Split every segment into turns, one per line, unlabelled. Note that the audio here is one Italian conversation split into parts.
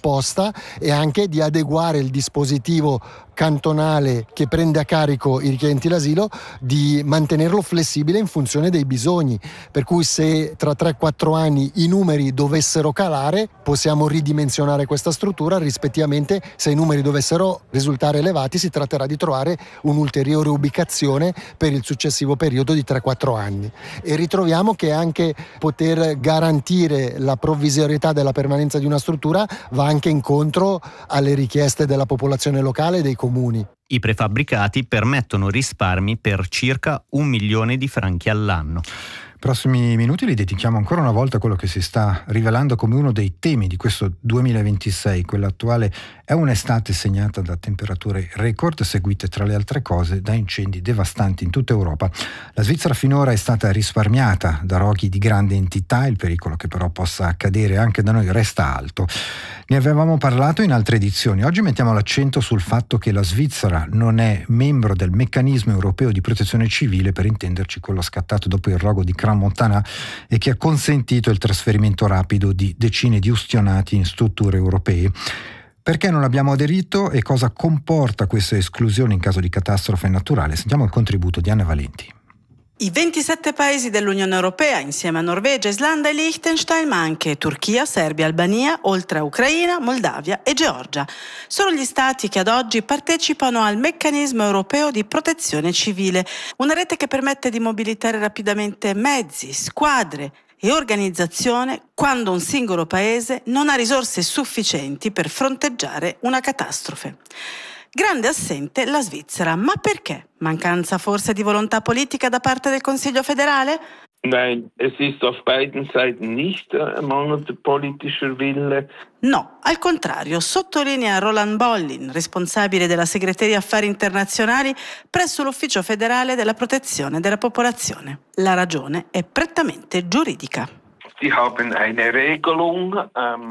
risposta e anche di adeguare il dispositivo cantonale che prende a carico i richiedenti l'asilo, di mantenerlo flessibile in funzione dei bisogni, per cui se tra 3-4 anni i numeri dovessero calare possiamo ridimensionare questa struttura, rispettivamente se i numeri dovessero risultare elevati si tratterà di trovare un'ulteriore ubicazione per il successivo periodo di 3-4 anni. E ritroviamo che anche poter garantire la provvisorietà della permanenza di una struttura va anche incontro alle richieste della popolazione locale e dei comuni.
I prefabbricati permettono risparmi per circa 1 milione di franchi all'anno.
Prossimi minuti li dedichiamo ancora una volta a quello che si sta rivelando come uno dei temi di questo 2026. Quella attuale è un'estate segnata da temperature record, seguite tra le altre cose da incendi devastanti in tutta Europa. La Svizzera finora è stata risparmiata da roghi di grande entità, il pericolo che però possa accadere anche da noi resta alto. Ne avevamo parlato in altre edizioni. Oggi mettiamo l'accento sul fatto che la Svizzera non è membro del meccanismo europeo di protezione civile, per intenderci quello scattato dopo il rogo di Crans-Montana e che ha consentito il trasferimento rapido di decine di ustionati in strutture europee. Perché non abbiamo aderito e cosa comporta questa esclusione in caso di catastrofe naturale? Sentiamo il contributo di Anna Valenti.
I 27 paesi dell'Unione Europea, insieme a Norvegia, Islanda e Liechtenstein, ma anche Turchia, Serbia, Albania, oltre a Ucraina, Moldavia e Georgia, sono gli stati che ad oggi partecipano al meccanismo europeo di protezione civile, una rete che permette di mobilitare rapidamente mezzi, squadre e organizzazione quando un singolo paese non ha risorse sufficienti per fronteggiare una catastrofe. Grande assente la Svizzera, ma perché? Mancanza forse di volontà politica da parte del Consiglio federale?
Nein, es ist auf beiden Seiten nicht mangelnder politischer Wille.
No, al contrario, sottolinea Roland Bollin, responsabile della Segreteria Affari Internazionali presso l'Ufficio federale della protezione della popolazione. La ragione è prettamente giuridica.
Sie haben eine Regelung.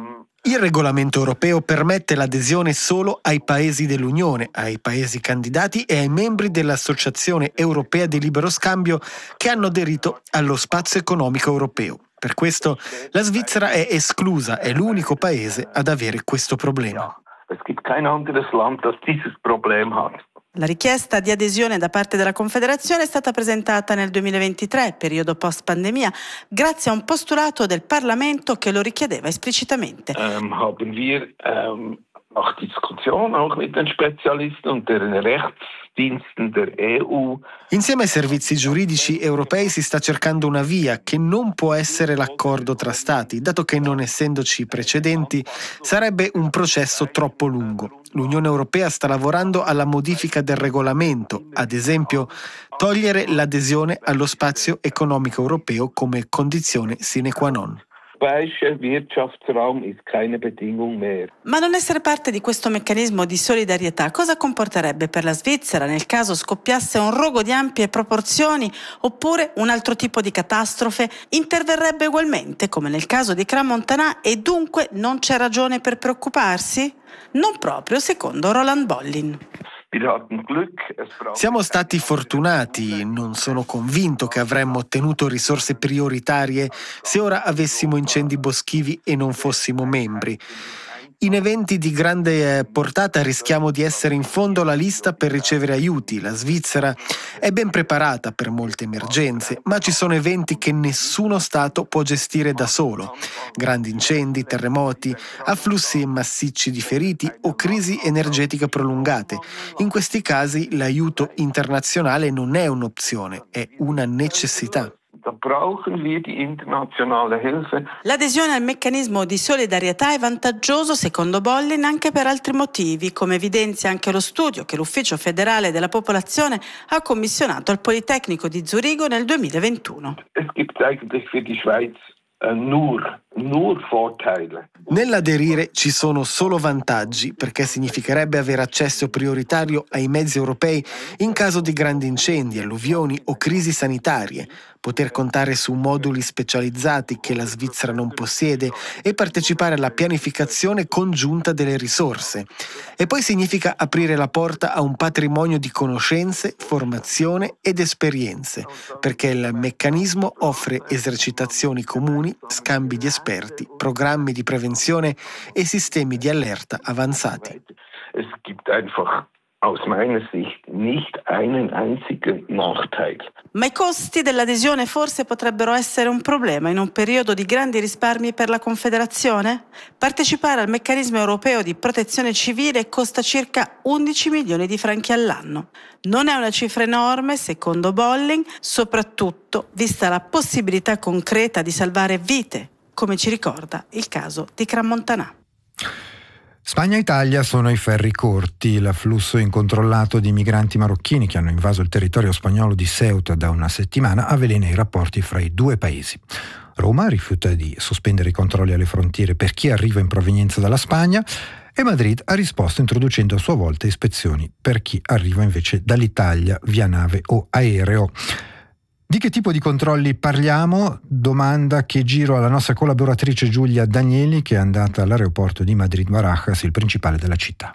Il regolamento europeo permette l'adesione solo ai paesi dell'Unione, ai paesi candidati e ai membri dell'Associazione Europea di Libero Scambio che hanno aderito allo spazio economico europeo. Per questo la Svizzera è esclusa, è l'unico paese ad avere questo problema.
Es gibt kein anderes Land das dieses Problem hat.
La richiesta di adesione da parte della Confederazione è stata presentata nel 2023, periodo post-pandemia, grazie a un postulato del Parlamento che lo richiedeva esplicitamente.
Haben wir nach Diskussion auch mit den Spezialisten und deren Rechtsdiensten der EU.
Insieme ai servizi giuridici europei si sta cercando una via che non può essere l'accordo tra stati, dato che non essendoci precedenti sarebbe un processo troppo lungo. L'Unione Europea sta lavorando alla modifica del regolamento, ad esempio togliere l'adesione allo spazio economico europeo come condizione sine qua non.
Wirtschaftsraum ist keine Bedingung mehr.
Ma non essere parte di questo meccanismo di solidarietà cosa comporterebbe per la Svizzera nel caso scoppiasse un rogo di ampie proporzioni oppure un altro tipo di catastrofe? Interverrebbe ugualmente come nel caso di Crans-Montana e dunque non c'è ragione per preoccuparsi? Non proprio, secondo Roland Bollin.
Siamo stati fortunati, non sono convinto che avremmo ottenuto risorse prioritarie se ora avessimo incendi boschivi e non fossimo membri. In eventi di grande portata rischiamo di essere in fondo alla lista per ricevere aiuti. La Svizzera è ben preparata per molte emergenze, ma ci sono eventi che nessuno Stato può gestire da solo. Grandi incendi, terremoti, afflussi massicci di feriti o crisi energetiche prolungate. In questi casi l'aiuto internazionale non è un'opzione, è una necessità.
L'adesione al meccanismo di solidarietà è vantaggioso, secondo Bollin, anche per altri motivi, come evidenzia anche lo studio che l'Ufficio federale della popolazione ha commissionato al Politecnico di Zurigo nel 2021.
Es gibt eigentlich für die Schweiz nur Vorteile.
Nell'aderire ci sono solo vantaggi, perché significherebbe avere accesso prioritario ai mezzi europei in caso di grandi incendi, alluvioni o crisi sanitarie, poter contare su moduli specializzati che la Svizzera non possiede e partecipare alla pianificazione congiunta delle risorse. E poi significa aprire la porta a un patrimonio di conoscenze, formazione ed esperienze, perché il meccanismo offre esercitazioni comuni, scambi di esperienze esperti, programmi di prevenzione e sistemi di allerta avanzati.
Es gibt einfach aus meiner Sicht nicht einen einzigen Nachteil.
Ma i costi dell'adesione forse potrebbero essere un problema in un periodo di grandi risparmi per la Confederazione? Partecipare al meccanismo europeo di protezione civile costa circa 11 milioni di franchi all'anno. Non è una cifra enorme, secondo Bolling, soprattutto vista la possibilità concreta di salvare vite, come ci ricorda il caso di Crans-Montana.
Spagna e Italia sono ai ferri corti. L'afflusso incontrollato di migranti marocchini che hanno invaso il territorio spagnolo di Ceuta da una settimana avvelena i rapporti fra i due paesi. Roma rifiuta di sospendere i controlli alle frontiere per chi arriva in provenienza dalla Spagna e Madrid ha risposto introducendo a sua volta ispezioni per chi arriva invece dall'Italia via nave o aereo. Di che tipo di controlli parliamo? Domanda che giro alla nostra collaboratrice Giulia Danieli, che è andata all'aeroporto di Madrid Barajas, il principale della città.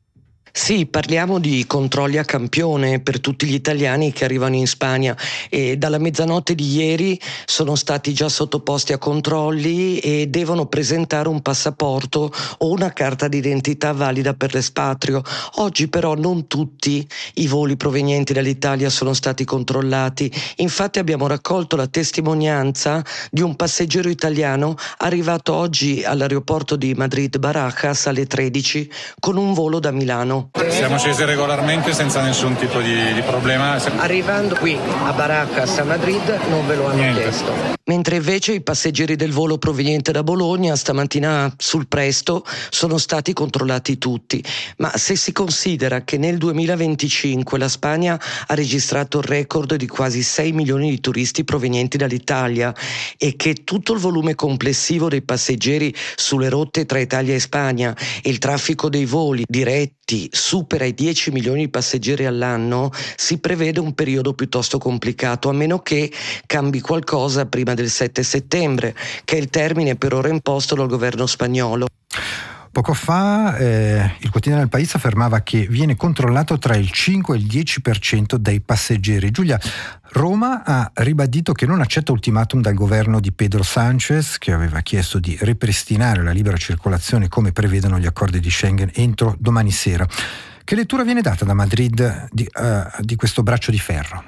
Sì, parliamo di controlli a campione per tutti gli italiani che arrivano in Spagna e dalla mezzanotte di ieri sono stati già sottoposti a controlli e devono presentare un passaporto o una carta d'identità valida per l'espatrio. Oggi però non tutti i voli provenienti dall'Italia sono stati controllati. Infatti abbiamo raccolto la testimonianza di un passeggero italiano arrivato oggi all'aeroporto di Madrid Barajas alle 13 con un volo da Milano.
Siamo scesi regolarmente senza nessun tipo di problema.
Arrivando qui a Barajas a Madrid non ve lo hanno chiesto. Mentre invece i passeggeri del volo proveniente da Bologna stamattina sul presto sono stati controllati tutti. Ma se si considera che nel 2025 la Spagna ha registrato il record di quasi 6 milioni di turisti provenienti dall'Italia e che tutto il volume complessivo dei passeggeri sulle rotte tra Italia e Spagna e il traffico dei voli diretti supera i 10 milioni di passeggeri all'anno, si prevede un periodo piuttosto complicato, a meno che cambi qualcosa prima del 7 settembre, che è il termine per ora imposto dal governo spagnolo.
Poco fa il quotidiano El País affermava che viene controllato tra il 5 e il 10% dei passeggeri. Giulia, Roma ha ribadito che non accetta ultimatum dal governo di Pedro Sánchez, che aveva chiesto di ripristinare la libera circolazione come prevedono gli accordi di Schengen entro domani sera. Che lettura viene data da Madrid di questo braccio di ferro?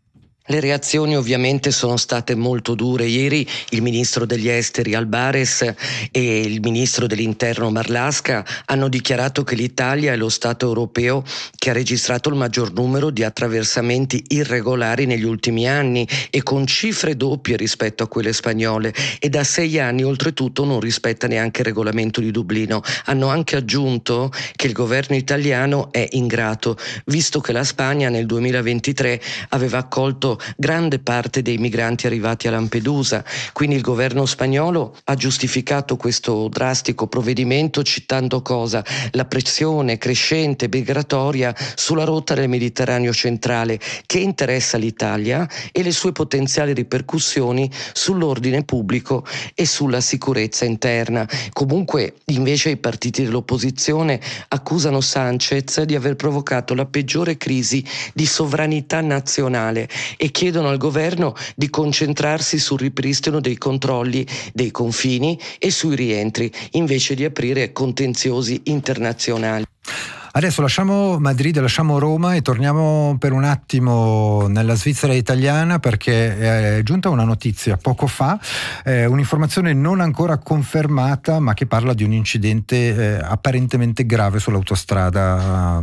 Le reazioni ovviamente sono state molto dure. Ieri il ministro degli esteri Albares e il ministro dell'interno Marlaska hanno dichiarato che l'Italia è lo Stato europeo che ha registrato il maggior numero di attraversamenti irregolari negli ultimi anni e con cifre doppie rispetto a quelle spagnole, e da 6 anni oltretutto non rispetta neanche il regolamento di Dublino. Hanno anche aggiunto che il governo italiano è ingrato, visto che la Spagna nel 2023 aveva accolto grande parte dei migranti arrivati a Lampedusa. Quindi il governo spagnolo ha giustificato questo drastico provvedimento citando cosa? La pressione crescente migratoria sulla rotta del Mediterraneo centrale che interessa l'Italia e le sue potenziali ripercussioni sull'ordine pubblico e sulla sicurezza interna. Comunque invece i partiti dell'opposizione accusano Sánchez di aver provocato la peggiore crisi di sovranità nazionale e chiedono al governo di concentrarsi sul ripristino dei controlli dei confini e sui rientri, invece di aprire contenziosi internazionali.
Adesso lasciamo Madrid, lasciamo Roma e torniamo per un attimo nella Svizzera italiana, perché è giunta una notizia poco fa, un'informazione non ancora confermata ma che parla di un incidente apparentemente grave sull'autostrada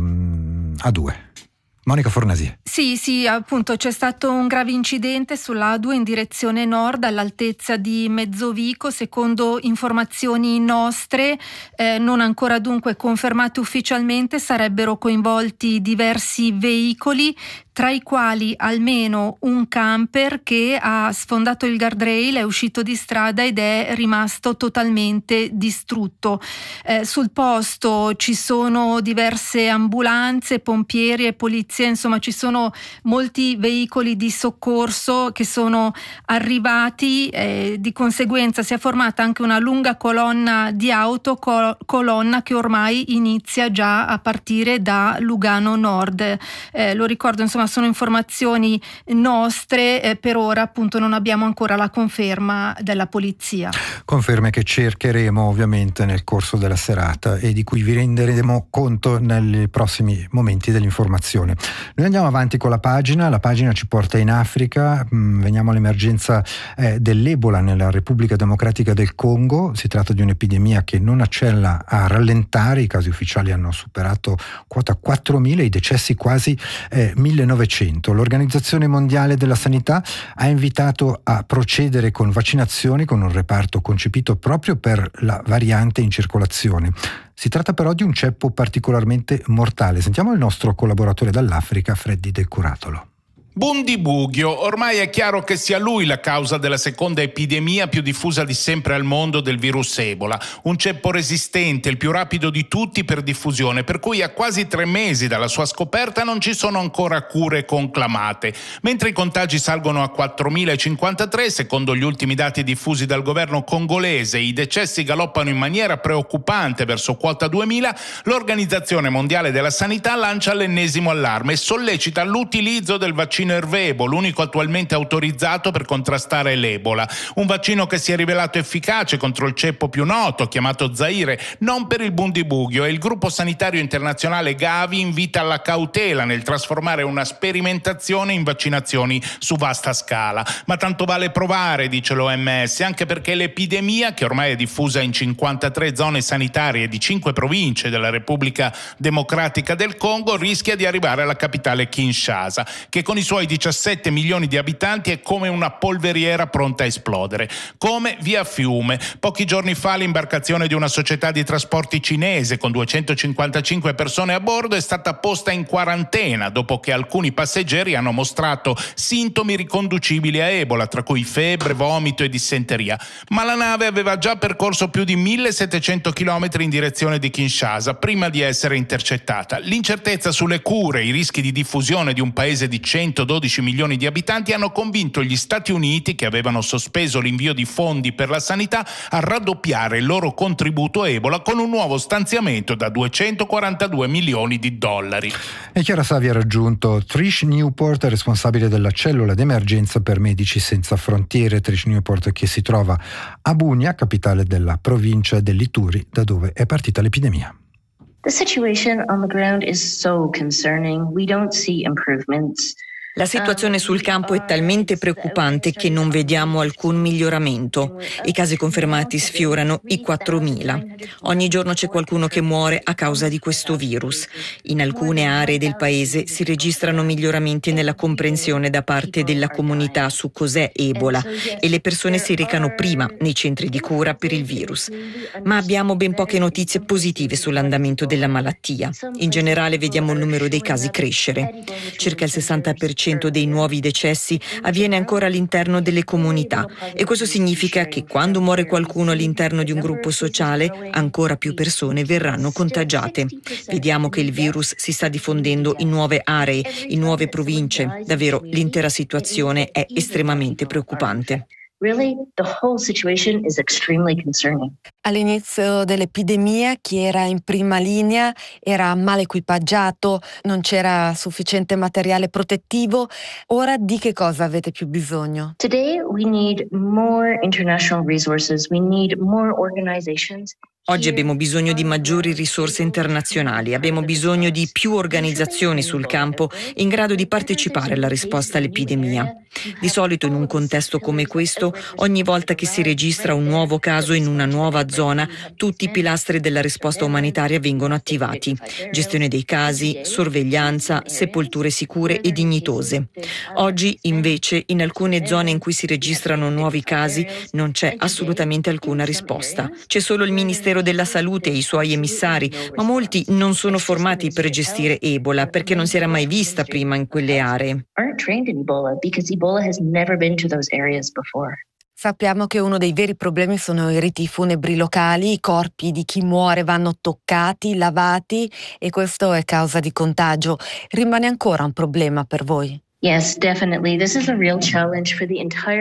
A2. Monica Fornasie.
Sì, appunto c'è stato un grave incidente sulla A2 in direzione nord all'altezza di Mezzovico. Secondo informazioni nostre, non ancora dunque confermate ufficialmente, sarebbero coinvolti diversi veicoli, tra i quali almeno un camper che ha sfondato il guardrail, è uscito di strada ed è rimasto totalmente distrutto. Sul posto ci sono diverse ambulanze, pompieri e polizia, insomma ci sono molti veicoli di soccorso che sono arrivati, di conseguenza si è formata anche una lunga colonna di auto, colonna che ormai inizia già a partire da Lugano Nord. Lo ricordo insomma insomma sono informazioni nostre, per ora appunto non abbiamo ancora la conferma della polizia.
Conferme che cercheremo ovviamente nel corso della serata e di cui vi renderemo conto nei prossimi momenti dell'informazione. Noi andiamo avanti con la pagina ci porta in Africa, veniamo all'emergenza dell'Ebola nella Repubblica Democratica del Congo. Si tratta di un'epidemia che non accella a rallentare, i casi ufficiali hanno superato quota 4.000, i decessi quasi 1.900. L'Organizzazione Mondiale della Sanità ha invitato a procedere con vaccinazioni con un reparto concepito proprio per la variante in circolazione. Si tratta però di un ceppo particolarmente mortale. Sentiamo il nostro collaboratore dall'Africa, Freddy Del Curatolo.
Bundibugyo, ormai è chiaro che sia lui la causa della seconda epidemia più diffusa di sempre al mondo del virus Ebola, un ceppo resistente, il più rapido di tutti per diffusione, per cui a quasi 3 mesi dalla sua scoperta non ci sono ancora cure conclamate. Mentre i contagi salgono a 4.053, secondo gli ultimi dati diffusi dal governo congolese, i decessi galoppano in maniera preoccupante verso quota 2.000, l'Organizzazione Mondiale della Sanità lancia l'ennesimo allarme e sollecita l'utilizzo del vaccino Ervebo, l'unico attualmente autorizzato per contrastare l'Ebola. Un vaccino che si è rivelato efficace contro il ceppo più noto, chiamato Zaire, non per il Bundibugyo, e il gruppo sanitario internazionale Gavi invita alla cautela nel trasformare una sperimentazione in vaccinazioni su vasta scala. Ma tanto vale provare, dice l'OMS, anche perché l'epidemia, che ormai è diffusa in 53 zone sanitarie di 5 province della Repubblica Democratica del Congo, rischia di arrivare alla capitale Kinshasa, che con i suoi 17 milioni di abitanti è come una polveriera pronta a esplodere, come via Fiume. Pochi giorni fa l'imbarcazione di una società di trasporti cinese con 255 persone a bordo è stata posta in quarantena dopo che alcuni passeggeri hanno mostrato sintomi riconducibili a Ebola, tra cui febbre, vomito e dissenteria. Ma la nave aveva già percorso più di 1.700 chilometri in direzione di Kinshasa prima di essere intercettata. L'incertezza sulle cure, i rischi di diffusione di un paese di 112 milioni di abitanti hanno convinto gli Stati Uniti, che avevano sospeso l'invio di fondi per la sanità, a raddoppiare il loro contributo a Ebola con un nuovo stanziamento da 242 milioni di dollari.
E Chiara Savi ha raggiunto Trish Newport, responsabile della cellula d'emergenza per Medici Senza Frontiere. Trish Newport, che si trova a Bunia, capitale della provincia dell'Ituri, da dove è partita l'epidemia.
The situation on the ground is so concerning. We don't see improvements.
La situazione sul campo è talmente preoccupante che non vediamo alcun miglioramento. I casi confermati sfiorano i 4.000. Ogni giorno c'è qualcuno che muore a causa di questo virus. In alcune aree del paese si registrano miglioramenti nella comprensione da parte della comunità su cos'è Ebola e le persone si recano prima nei centri di cura per il virus. Ma abbiamo ben poche notizie positive sull'andamento della malattia. In generale vediamo il numero dei casi crescere. Circa il 60% dei nuovi decessi avviene ancora all'interno delle comunità e questo significa che quando muore qualcuno all'interno di un gruppo sociale ancora più persone verranno contagiate. Vediamo che il virus si sta diffondendo in nuove aree, in nuove province. Davvero l'intera situazione è estremamente preoccupante.
Really, the whole situation is extremely concerning.
All'inizio dell'epidemia chi era in prima linea era mal equipaggiato, non c'era sufficiente materiale protettivo. Ora di che cosa avete più bisogno?
Today we need more international resources, we need more organizations.
Oggi abbiamo bisogno di maggiori risorse internazionali, abbiamo bisogno di più organizzazioni sul campo in grado di partecipare alla risposta all'epidemia. Di solito in un contesto come questo, ogni volta che si registra un nuovo caso in una nuova zona, tutti i pilastri della risposta umanitaria vengono attivati. Gestione dei casi, sorveglianza, sepolture sicure e dignitose. Oggi, invece, in alcune zone in cui si registrano nuovi casi, non c'è assolutamente alcuna risposta. C'è solo il Ministero della Salute e i suoi emissari, ma molti non sono formati per gestire Ebola perché non si era mai vista prima in quelle aree.
Sappiamo che uno dei veri problemi sono i riti funebri locali, i corpi di chi muore vanno toccati, lavati e questo è causa di contagio. Rimane ancora un problema per voi?
Yes, definitely. This is a real challenge for the entire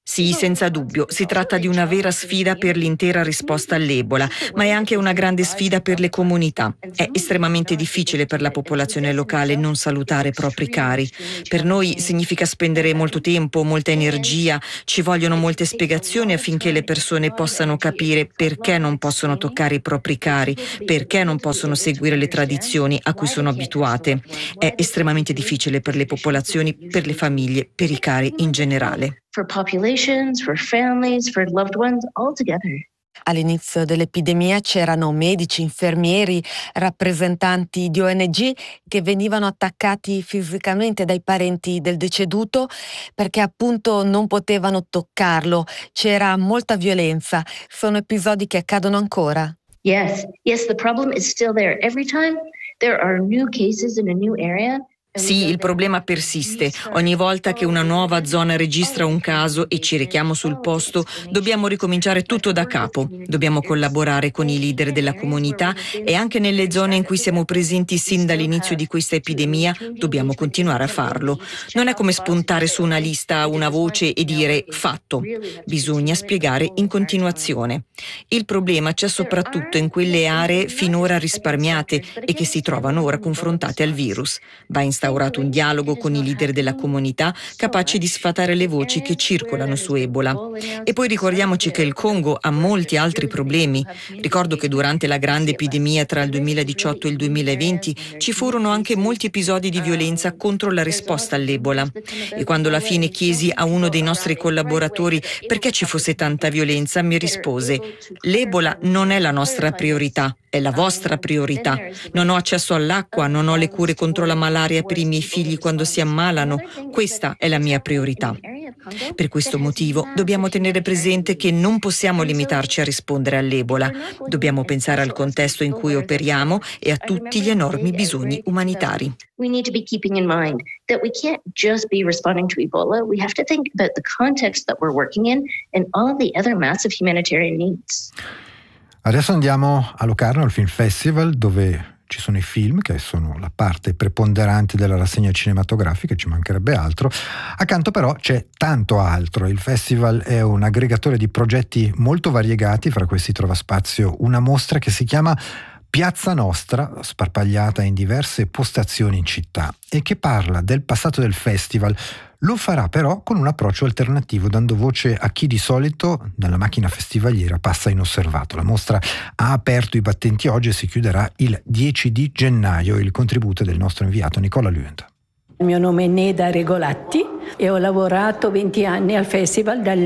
Sì, senza dubbio, si tratta di una vera sfida per l'intera risposta all'Ebola, ma è anche una grande sfida per le comunità. È estremamente difficile per la popolazione locale non salutare i propri cari. Per noi significa spendere molto tempo, molta energia, ci vogliono molte spiegazioni affinché le persone possano capire perché non possono toccare i propri cari, perché non possono seguire le tradizioni a cui sono abituate. È estremamente difficile per le popolazioni, per le famiglie, per i cari in generale.
For populations, for families, for loved ones, all together.
All'inizio dell'epidemia c'erano medici, infermieri, rappresentanti di ONG che venivano attaccati fisicamente dai parenti del deceduto perché appunto non potevano toccarlo. C'era molta violenza. Sono episodi che accadono ancora.
Yes, the problem is still there. Every time there are new cases in a new area.
Sì, il problema persiste. Ogni volta che una nuova zona registra un caso e ci rechiamo sul posto, dobbiamo ricominciare tutto da capo. Dobbiamo collaborare con i leader della comunità e anche nelle zone in cui siamo presenti sin dall'inizio di questa epidemia dobbiamo continuare a farlo. Non è come spuntare su una lista una voce e dire fatto. Bisogna spiegare in continuazione. Il problema c'è soprattutto in quelle aree finora risparmiate e che si trovano ora confrontate al virus. Va instaurato un dialogo con i leader della comunità capaci di sfatare le voci che circolano su Ebola. E poi ricordiamoci che il Congo ha molti altri problemi. Ricordo che durante la grande epidemia tra il 2018 e il 2020 ci furono anche molti episodi di violenza contro la risposta all'Ebola. E quando alla fine chiesi a uno dei nostri collaboratori perché ci fosse tanta violenza, mi rispose: l'Ebola non è la nostra priorità, è la vostra priorità. Non ho accesso all'acqua, non ho le cure contro la malaria per i miei figli quando si ammalano. Questa è la mia priorità. Per questo motivo dobbiamo tenere presente che non possiamo limitarci a rispondere all'Ebola. Dobbiamo pensare al contesto in cui operiamo e a tutti gli enormi bisogni umanitari.
We need to be keeping in mind that we can't just be responding to Ebola. We have to think about the context that we're working in and all of the other massive humanitarian needs.
Adesso andiamo a Locarno, al Film Festival, dove ci sono i film che sono la parte preponderante della rassegna cinematografica, ci mancherebbe altro. Accanto però c'è tanto altro. Il festival è un aggregatore di progetti molto variegati, fra questi trova spazio una mostra che si chiama Piazza Nostra, sparpagliata in diverse postazioni in città e che parla del passato del festival. Lo farà però con un approccio alternativo, dando voce a chi di solito dalla macchina festivaliera passa inosservato. La mostra ha aperto i battenti oggi e si chiuderà il 10 di gennaio. Il contributo del nostro inviato Nicola Luent.
Il mio nome è Neda Regolatti e ho lavorato 20 anni al festival dal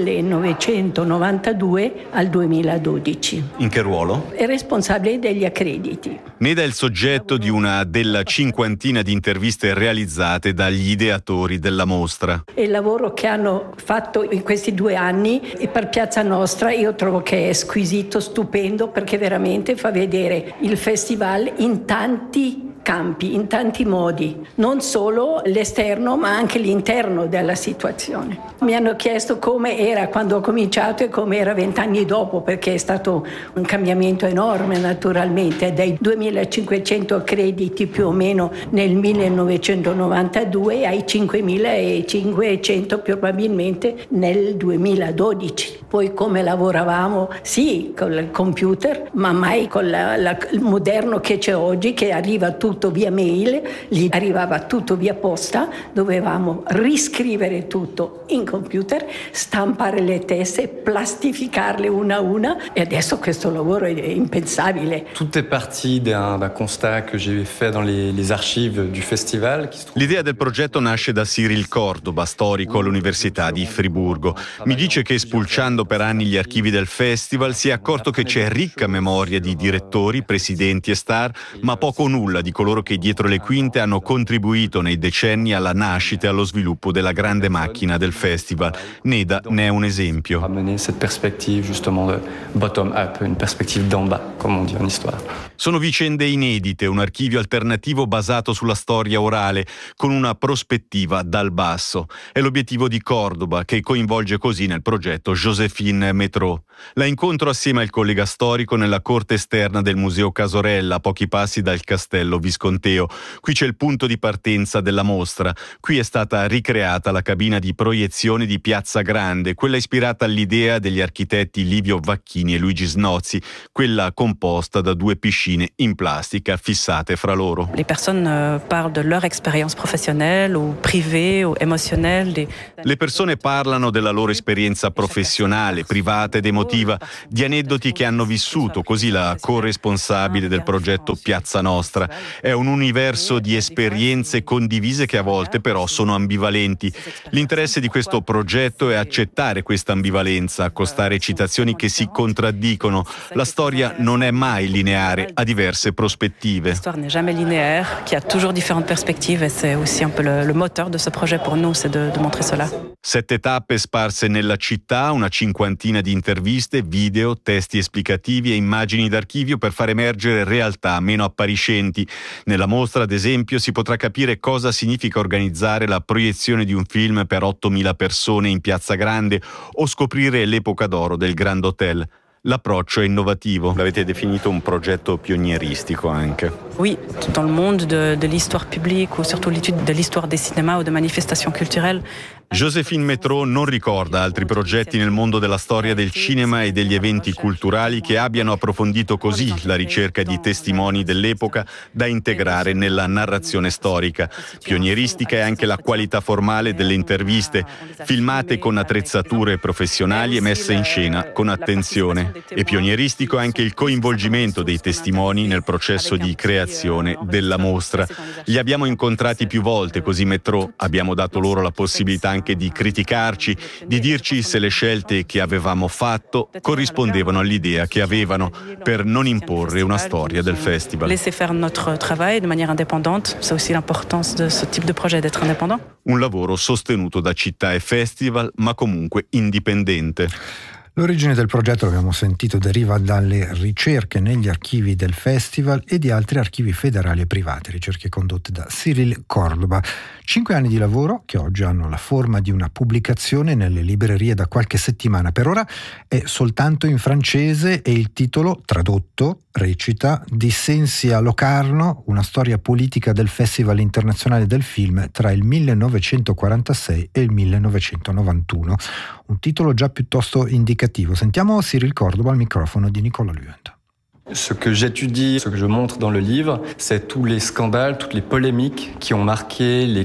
1992 al 2012.
In che ruolo?
È responsabile degli accrediti.
Neda è il soggetto di una della cinquantina di interviste realizzate dagli ideatori della mostra.
Il lavoro che hanno fatto in questi 2 anni per Piazza Nostra io trovo che è squisito, stupendo, perché veramente fa vedere il festival in tanti campi, in tanti modi, non solo l'esterno ma anche l'interno della situazione. Mi hanno chiesto come era quando ho cominciato e come era 20 anni dopo, perché è stato un cambiamento enorme naturalmente, dai 2500 crediti più o meno nel 1992 ai 5500 probabilmente nel 2012. Poi come lavoravamo, sì, con il computer, ma mai con il moderno che c'è oggi, che arriva tutto via mail, gli arrivava tutto via posta, dovevamo riscrivere tutto in computer, stampare le teste, plastificarle una a una, e adesso questo lavoro è impensabile.
Tout est parti d'un constat que j'ai fait dans les archives du festival.
L'idea del progetto nasce da Cyril Cordoba, storico all'Università di Friburgo. Mi dice che spulciando per anni gli archivi del festival si è accorto che c'è ricca memoria di direttori, presidenti e star, ma poco o nulla di coloro che dietro le quinte hanno contribuito nei decenni alla nascita e allo sviluppo della grande macchina del festival. Neda ne è un esempio.
Ramener cette perspective justement bottom up, une perspective d'en bas, comme on dit en histoire.
Sono vicende inedite, un archivio alternativo basato sulla storia orale, con una prospettiva dal basso. È l'obiettivo di Cordoba, che coinvolge così nel progetto Joséphine Métraux. La incontro assieme al collega storico nella corte esterna del Museo Casorella, a pochi passi dal castello Visconteo. Qui c'è il punto di partenza della mostra. Qui è stata ricreata la cabina di proiezione di Piazza Grande, quella ispirata all'idea degli architetti Livio Vacchini e Luigi Snozzi, quella composta da 2 piscine in plastica fissate fra loro.
Le persone parlent de leur expérience professionnelle ou privée ou émotionnelle.
Le persone parlano della loro esperienza professionale, privata ed emotiva, di aneddoti che hanno vissuto, così la corresponsabile del progetto Piazza Nostra. È un universo di esperienze condivise che a volte però sono ambivalenti. L'interesse di questo progetto è accettare questa ambivalenza, accostare citazioni che si contraddicono. La storia non è mai lineare, ha diverse prospettive.
La storia non è mai lineare, qui ha toujours différentes perspectives, et c'est aussi un peu le moteur de ce projet pour nous, c'est de montrer cela.
7 tappe sparse nella città, una 50ina di interviste, video, testi esplicativi e immagini d'archivio per far emergere realtà meno appariscenti. Nella mostra, ad esempio, si potrà capire cosa significa organizzare la proiezione di un film per 8.000 persone in Piazza Grande o scoprire l'epoca d'oro del Grand Hotel. L'approccio è innovativo. L'avete definito un progetto pionieristico anche.
Oui, dans le monde de l'histoire publique ou surtout l'étude de l'histoire des cinémas ou de manifestations culturelles.
Joséphine Métraud non ricorda altri progetti nel mondo della storia del cinema e degli eventi culturali che abbiano approfondito così la ricerca di testimoni dell'epoca da integrare nella narrazione storica. Pionieristica è anche la qualità formale delle interviste, filmate con attrezzature professionali e messe in scena con attenzione. E pionieristico è anche il coinvolgimento dei testimoni nel processo di creazione della mostra. Li abbiamo incontrati più volte, così Métraud, abbiamo dato loro la possibilità anche di criticarci, di dirci se le scelte che avevamo fatto corrispondevano all'idea che avevano, per non imporre una storia del festival.
Laisser faire notre travail de manière indépendante, c'est aussi l'importance de ce type de projet d'être indépendant.
Un lavoro sostenuto da città e festival, ma comunque indipendente.
L'origine del progetto, l'abbiamo sentito, deriva dalle ricerche negli archivi del festival e di altri archivi federali e privati, ricerche condotte da Cyril Cordoba. 5 anni di lavoro che oggi hanno la forma di una pubblicazione nelle librerie da qualche settimana. Per ora è soltanto in francese e il titolo, tradotto, recita Dissensi a Locarno, una storia politica del Festival internazionale del film tra il 1946 e il 1991. Un titolo già piuttosto indicativo. Sentiamo Cyril Cordoba al microfono di Nicola Luento.
Ce que j'étudie, ce que je montre dans le livre, c'est tous les scandales, toutes les polémiques qui ont marqué les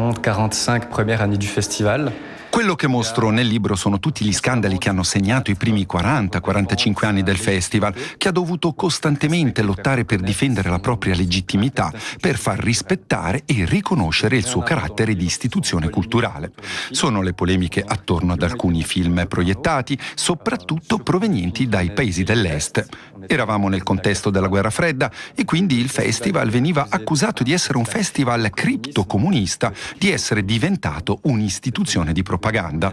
40-45 premières années du festival.
Quello che mostro nel libro sono tutti gli scandali che hanno segnato i primi 40-45 anni del festival, che ha dovuto costantemente lottare per difendere la propria legittimità, per far rispettare e riconoscere il suo carattere di istituzione culturale. Sono le polemiche attorno ad alcuni film proiettati, soprattutto provenienti dai paesi dell'Est. Eravamo nel contesto della guerra fredda e quindi il festival veniva accusato di essere un festival criptocomunista, di essere diventato un'istituzione di propaganda.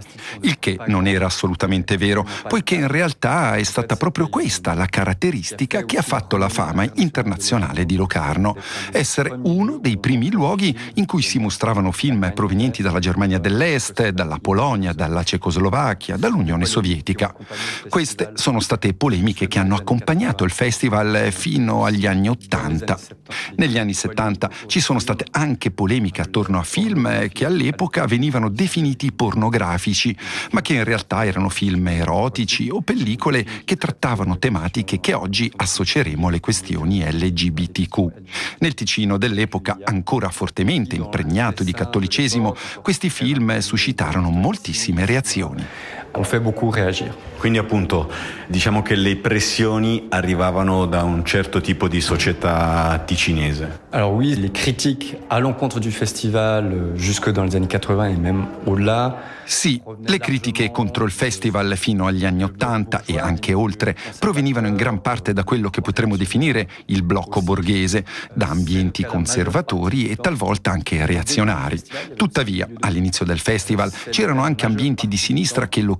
Il che non era assolutamente vero, poiché in realtà è stata proprio questa la caratteristica che ha fatto la fama internazionale di Locarno: essere uno dei primi luoghi in cui si mostravano film provenienti dalla Germania dell'Est, dalla Polonia, dalla Cecoslovacchia, dall'Unione Sovietica. Queste sono state polemiche che hanno accompagnato il festival fino agli anni '80. Negli anni '70 ci sono state anche polemiche attorno a film che all'epoca venivano definiti pornografici, ma che in realtà erano film erotici o pellicole che trattavano tematiche che oggi associeremo alle questioni LGBTQ. Nel Ticino dell'epoca, ancora fortemente impregnato di cattolicesimo, questi film suscitarono moltissime reazioni.
On fait beaucoup réagir.
Quindi appunto diciamo che le pressioni arrivavano da un certo tipo di società ticinese.
Alors oui, les critiques à l'encontre du festival jusque dans les années 80 et même au-delà.
Sì, le critiche contro il festival fino agli anni '80 e anche oltre provenivano in gran parte da quello che potremmo definire il blocco borghese, da ambienti conservatori e talvolta anche reazionari. Tuttavia, all'inizio del festival c'erano anche ambienti di sinistra che lo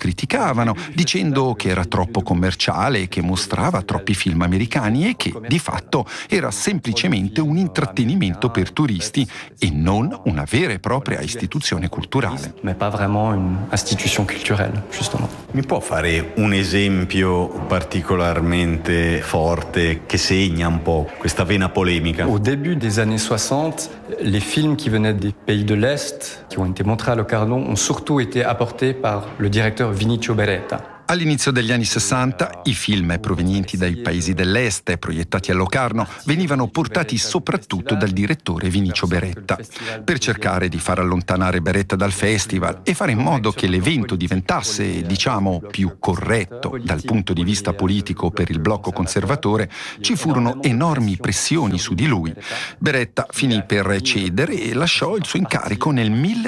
criticavano, dicendo che era troppo commerciale, che mostrava troppi film americani e che, di fatto, era semplicemente un intrattenimento per turisti e non una vera e propria istituzione culturale.
Ma pas vraiment une institution culturelle, justement.
Mi può fare un esempio particolarmente forte che segna un po' questa vena polemica?
Au début des années 60, les films qui venaient des pays de l'Est, qui ont été montrés à Locarno, ont surtout été apportés par le directeur Vinicio Beretta.
All'inizio degli anni 60 i film provenienti dai paesi dell'est e proiettati a Locarno venivano portati soprattutto dal direttore Vinicio Beretta, per cercare di far allontanare Beretta dal festival e fare in modo che l'evento diventasse, diciamo, più corretto dal punto di vista politico per il blocco conservatore. Ci furono enormi pressioni su di lui. Beretta finì per cedere e lasciò il suo incarico nel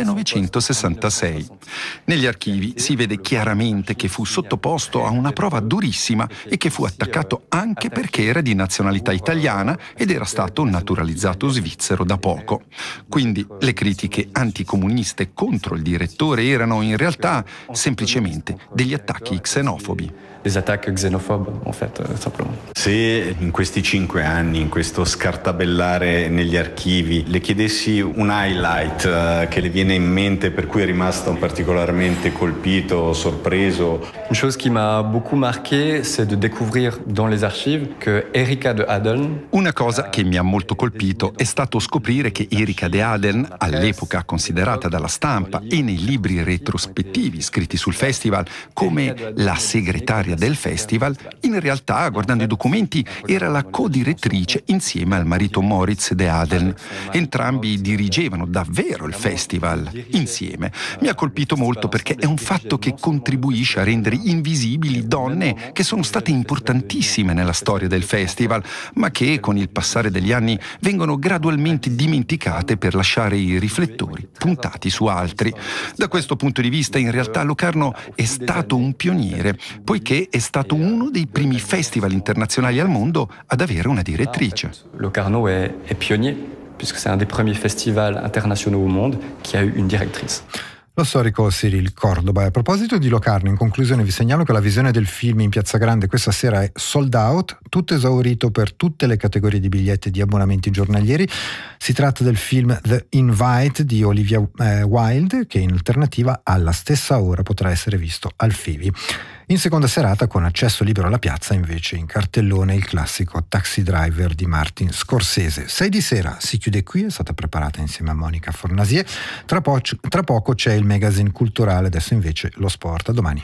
1966. Negli archivi si vede chiaramente che fu sottoposto a una prova durissima e che fu attaccato anche perché era di nazionalità italiana ed era stato naturalizzato svizzero da poco. Quindi le critiche anticomuniste contro il direttore erano in realtà semplicemente degli attacchi xenofobi.
Des attaques xénophobes, en fait, simplement.
Se in questi 5 anni, in questo scartabellare negli archivi, le chiedessi un highlight che le viene in mente per cui è rimasto particolarmente colpito, sorpreso.
Une chose qui m'a beaucoup marqué, c'est de découvrir dans les archives que Erika de Adeln.
Una cosa che mi ha molto colpito è stato scoprire che Erika de Adeln, all'epoca considerata dalla stampa e nei libri retrospettivi scritti sul festival come la segretaria del festival, in realtà, guardando i documenti, era la co-direttrice insieme al marito Moritz de Adeln. Entrambi dirigevano davvero il festival insieme. Mi ha colpito molto perché è un fatto che contribuisce a rendere invisibili donne che sono state importantissime nella storia del festival, ma che con il passare degli anni vengono gradualmente dimenticate per lasciare i riflettori puntati su altri. Da questo punto di vista, in realtà, Locarno è stato un pioniere, poiché è stato uno dei primi festival internazionali al mondo ad avere una direttrice.
Locarno è pionier, puisque c'est un des premiers festivals internationaux au monde qui a eu une directrice.
Lo storico Cyril Cordoba. E a proposito di Locarno, in conclusione vi segnalo che la visione del film in Piazza Grande questa sera è sold out, tutto esaurito per tutte le categorie di biglietti e di abbonamenti giornalieri. Si tratta del film The Invite di Olivia Wilde, che in alternativa alla stessa ora potrà essere visto al Fivi. In seconda serata, con accesso libero alla piazza, invece in cartellone il classico Taxi Driver di Martin Scorsese. 6 di sera si chiude qui, è stata preparata insieme a Monica Fornasier. Tra poco c'è il magazine culturale, adesso invece lo sport. A domani.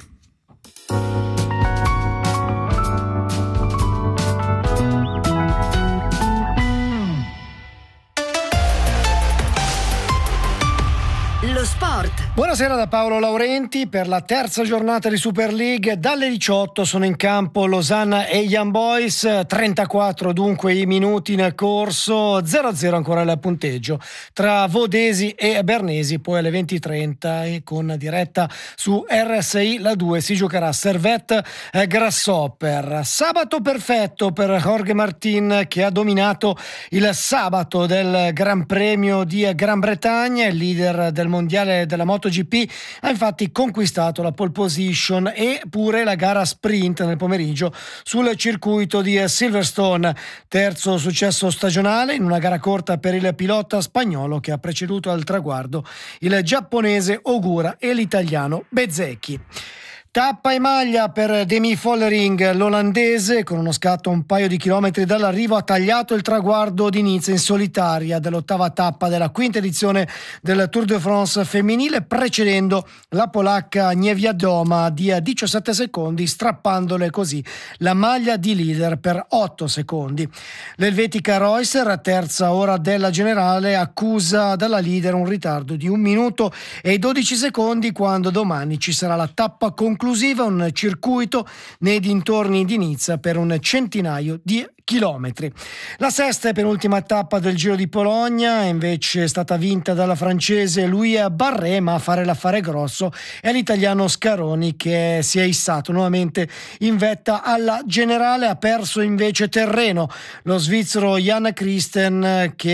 Lo sport.
Buonasera da Paolo Laurenti. Per la terza giornata di Super League dalle 18 sono in campo Losanna e Young Boys, 34 dunque i minuti nel corso, 0-0 ancora il punteggio tra Vodesi e Bernesi. Poi alle 20:30 e con diretta su RSI la 2 si giocherà Servette Grasshopper. Sabato perfetto per Jorge Martin, che ha dominato il sabato del Gran Premio di Gran Bretagna. Il leader del mondiale della MotoGP ha infatti conquistato la pole position e pure la gara sprint nel pomeriggio sul circuito di Silverstone. Terzo successo stagionale in una gara corta per il pilota spagnolo, che ha preceduto al traguardo il giapponese Ogura e l'italiano Bezzecchi. Tappa e maglia per Demi Vollering, l'olandese, con uno scatto un paio di chilometri dall'arrivo ha tagliato il traguardo di Nizza in solitaria dell'8ª tappa della quinta edizione del Tour de France femminile, precedendo la polacca Niewiadoma di 17 secondi, strappandole così la maglia di leader per 8 secondi. L'elvetica Reusser, terza ora della generale, accusa dalla leader un ritardo di 1 minuto e 12 secondi quando domani ci sarà la tappa conclusiva, un circuito nei dintorni di Nizza per un centinaio di chilometri. La sesta e penultima tappa del Giro di Polonia è invece stata vinta dalla francese Louis Barré, ma a fare l'affare grosso è l'italiano Scaroni, che si è issato nuovamente in vetta alla generale. Ha perso invece terreno lo svizzero Jan Christen, che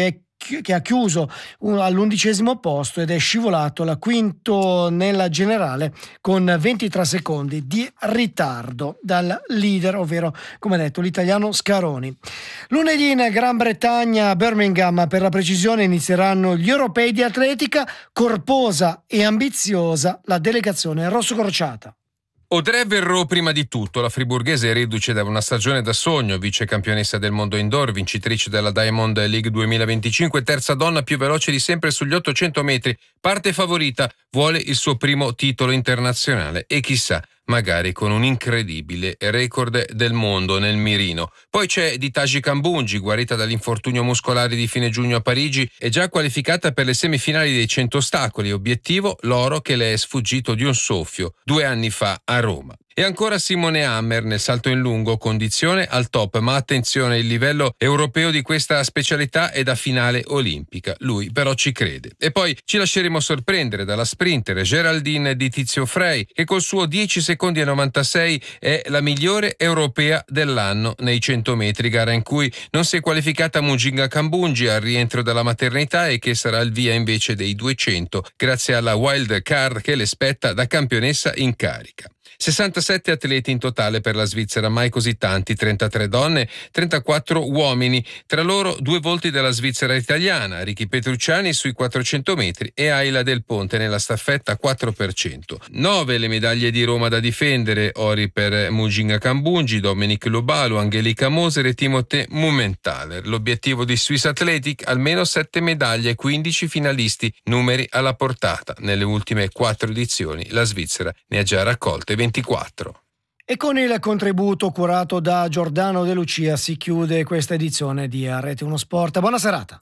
che ha chiuso all'11° posto ed è scivolato al quinto nella generale con 23 secondi di ritardo dal leader, ovvero, come detto, l'italiano Scaroni. Lunedì in Gran Bretagna, a Birmingham per la precisione, inizieranno gli europei di atletica. Corposa e ambiziosa la delegazione rosso-crociata.
Audrey Verreau prima di tutto, la friburghese reduce da una stagione da sogno, vice campionessa del mondo indoor, vincitrice della Diamond League 2025, terza donna più veloce di sempre sugli 800 metri, parte favorita, vuole il suo primo titolo internazionale e chissà, magari con un incredibile record del mondo nel mirino. Poi c'è Ditaji Kambundji, guarita dall'infortunio muscolare di fine giugno a Parigi e già qualificata per le semifinali dei 100 ostacoli, obiettivo l'oro che le è sfuggito di un soffio 2 anni fa a Roma. E ancora Simone Hammer nel salto in lungo, condizione al top, ma attenzione, il livello europeo di questa specialità è da finale olimpica, lui però ci crede. E poi ci lasceremo sorprendere dalla sprinter Geraldine di Tizio Frey, che col suo 10 secondi e 96 è la migliore europea dell'anno nei 100 metri, gara in cui non si è qualificata Mujinga Kambundji al rientro dalla maternità e che sarà il via invece dei 200 grazie alla wild card che le spetta da campionessa in carica. 67 atleti in totale per la Svizzera, mai così tanti, 33 donne, 34 uomini, tra loro 2 volti della Svizzera italiana, Ricky Petrucciani sui 400 metri e Ayla Del Ponte nella staffetta 4%. 9 le medaglie di Roma da difendere, ori per Mujinga Kambundji, Dominic Lobalu, Angelica Moser e Timothée Mumenthaler. L'obiettivo di Swiss Athletic, almeno 7 medaglie e 15 finalisti, numeri alla portata. Nelle ultime 4 edizioni la Svizzera ne ha già raccolte 24.
E con il contributo curato da Giordano De Lucia si chiude questa edizione di Rete 1 Sport. Buona serata.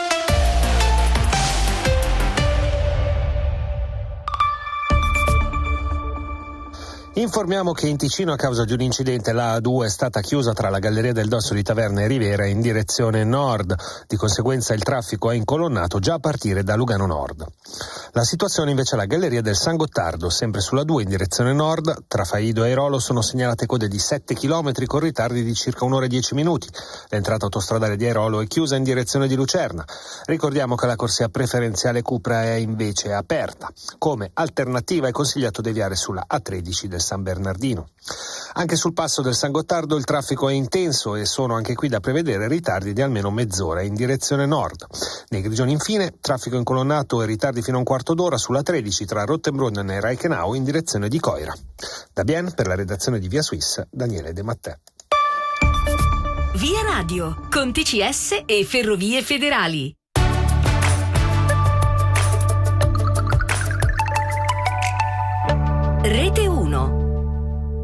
Informiamo che in Ticino, a causa di un incidente, la A2 è stata chiusa tra la Galleria del Dosso di Taverna e Rivera in direzione nord. Di conseguenza il traffico è incolonnato già a partire da Lugano Nord. La situazione invece alla Galleria del San Gottardo, sempre sulla 2 in direzione nord, tra Faido e Airolo sono segnalate code di 7 km con ritardi di circa 1 ora e 10 minuti. L'entrata autostradale di Airolo è chiusa in direzione di Lucerna. Ricordiamo che la corsia preferenziale Cupra è invece aperta. Come alternativa è consigliato deviare sulla A13 del San Bernardino. Anche sul passo del San Gottardo il traffico è intenso e sono anche qui da prevedere ritardi di almeno mezz'ora in direzione nord. Nei Grigioni infine, traffico incolonnato e ritardi fino a un quarto d'ora sulla 13 tra Rottenbrunn e Reichenau in direzione di Coira. Da Bien, per la redazione di Via Suisse, Daniele De Mattè.
Via Radio, con TCS e Ferrovie Federali. Rete 1.